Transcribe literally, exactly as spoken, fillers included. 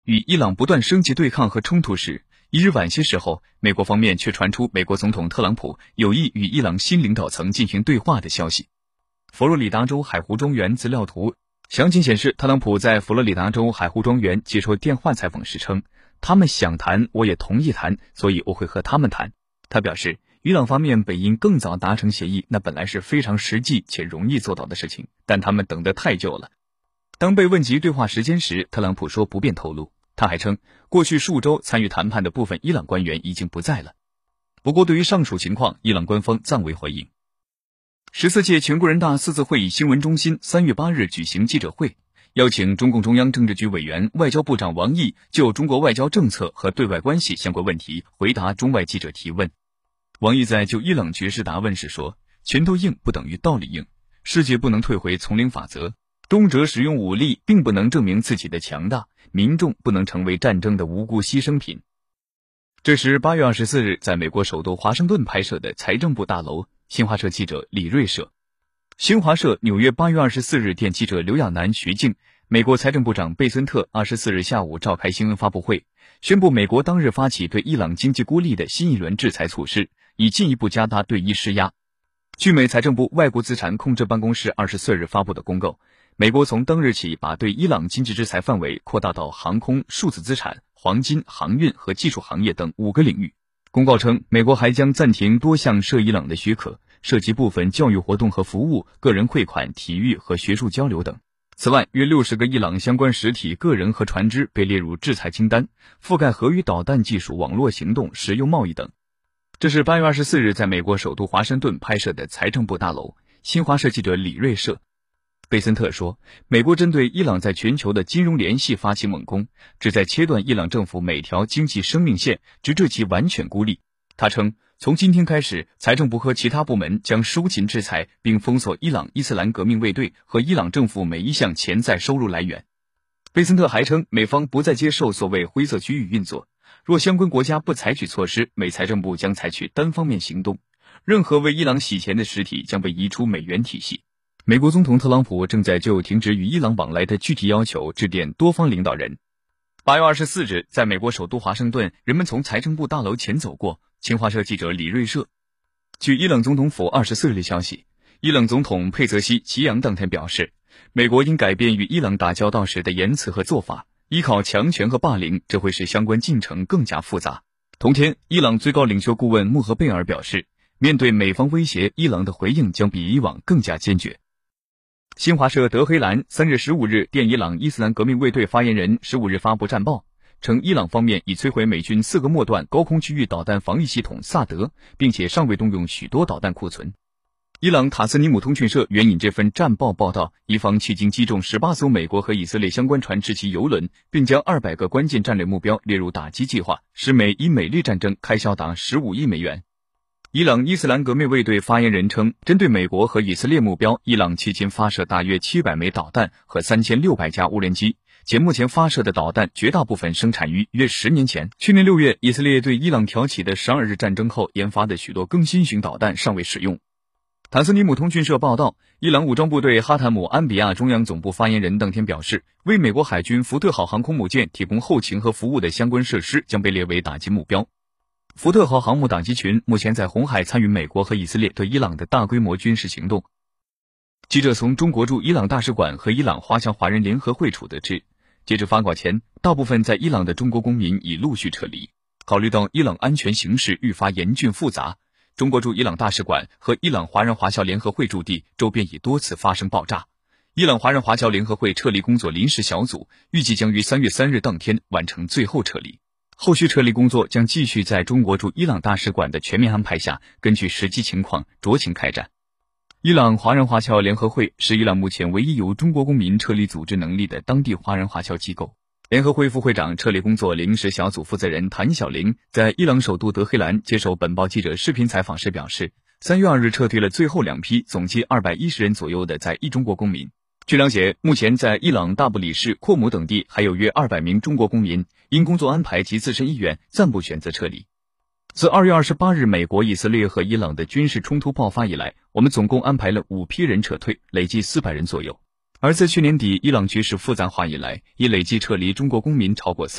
与伊朗不断升级对抗和冲突时，一日晚些时候，美国方面却传出美国总统特朗普有意与伊朗新领导层进行对话的消息。佛罗里达州海湖庄园资料图详情显示，特朗普在佛罗里达州海湖庄园接受电话采访时称，他们想谈，我也同意谈，所以我会和他们谈。他表示，伊朗方面本应更早达成协议，那本来是非常实际且容易做到的事情，但他们等得太久了。当被问及对话时间时，特朗普说不便透露。他还称，过去数周参与谈判的部分伊朗官员已经不在了。不过对于上述情况，伊朗官方暂未回应。十四届全国人大四次会议新闻中心三月八日举行记者会，邀请中共中央政治局委员、外交部长王毅就中国外交政策和对外关系相关问题回答中外记者提问。王毅在就伊朗局势答问时说，拳头硬不等于道理硬，世界不能退回丛林法则，动辄使用武力并不能证明自己的强大，民众不能成为战争的无辜牺牲品。这是八月二十四日在美国首都华盛顿拍摄的财政部大楼，新华社记者李瑞摄。新华社纽约八月二十四日电记者刘亚楠、徐静，美国财政部长贝森特二十四日下午召开新闻发布会，宣布美国当日发起对伊朗经济孤立的新一轮制裁措施，以进一步加大对伊施压。据美财政部外国资产控制办公室二十四日发布的公告，美国从当日起把对伊朗经济制裁范围扩大到航空、数字资产、黄金、航运和技术行业等五个领域。公告称，美国还将暂停多项涉伊朗的许可，涉及部分教育活动和服务、个人汇款、体育和学术交流等。此外，约六十个伊朗相关实体、个人和船只被列入制裁清单，覆盖核与导弹技术、网络行动、石油贸易等。这是八月二十四日在美国首都华盛顿拍摄的财政部大楼，新华社记者李瑞摄。贝森特说，美国针对伊朗在全球的金融联系发起猛攻，旨在切断伊朗政府每条经济生命线，直至其完全孤立。他称，从今天开始，财政部和其他部门将收紧制裁，并封锁伊朗伊斯兰革命卫队和伊朗政府每一项潜在收入来源。贝森特还称，美方不再接受所谓灰色区域运作，若相关国家不采取措施，美财政部将采取单方面行动，任何为伊朗洗钱的实体将被移出美元体系。美国总统特朗普正在就停止与伊朗往来的具体要求致电多方领导人。八月二十四日，在美国首都华盛顿，人们从财政部大楼前走过。新华社记者李瑞摄。据伊朗总统府二十四日的消息，伊朗总统佩泽西齐扬当天表示，美国应改变与伊朗打交道时的言辞和做法，依靠强权和霸凌，这会使相关进程更加复杂。同天，伊朗最高领袖顾问穆赫贝尔表示，面对美方威胁，伊朗的回应将比以往更加坚决。新华社德黑兰三月十五日电伊朗伊斯兰革命卫队发言人十五日发布战报，称伊朗方面已摧毁美军四个末段高空区域导弹防御系统萨德，并且尚未动用许多导弹库存。伊朗塔斯尼姆通讯社援引这份战报报道，伊方迄今击中十八艘美国和以色列相关船只及油轮，并将二百个关键战略目标列入打击计划，使美伊美利战争开销达十五亿美元。伊朗伊斯兰革命卫队发言人称，针对美国和以色列目标，伊朗迄今发射大约七百枚导弹和三千六百架无人机，且目前发射的导弹绝大部分生产于约十年前。去年六月，以色列对伊朗挑起的十二日战争后研发的许多更新型导弹尚未使用。塔斯尼姆通讯社报道，伊朗武装部队哈坦姆安比亚中央总部发言人当天表示，为美国海军福特号航空母舰提供后勤和服务的相关设施将被列为打击目标。福特号航母打击群目前在红海参与美国和以色列对伊朗的大规模军事行动。记者从中国驻伊朗大使馆和伊朗华侨华人联合会处得知，截至发稿前，大部分在伊朗的中国公民已陆续撤离。考虑到伊朗安全形势愈发严峻复杂，中国驻伊朗大使馆和伊朗华人华侨联合会驻地周边已多次发生爆炸。伊朗华人华侨联合会撤离工作临时小组预计将于三月三日当天完成最后撤离。后续撤离工作将继续在中国驻伊朗大使馆的全面安排下，根据实际情况酌情开展。伊朗华人华侨联合会是伊朗目前唯一有中国公民撤离组织能力的当地华人华侨机构。联合会副会长、撤离工作临时小组负责人谭晓玲在伊朗首都德黑兰接受本报记者视频采访时表示，三月二日撤退了最后两批总计二百一十人左右的在伊中国公民。据了解，目前在伊朗大不里士、阔姆等地还有约二百名中国公民因工作安排及自身意愿暂不选择撤离。自二月二十八日美国、以色列和伊朗的军事冲突爆发以来，我们总共安排了五批人撤退，累计四百人左右。而自去年底伊朗局势复杂化以来，已累计撤离中国公民超过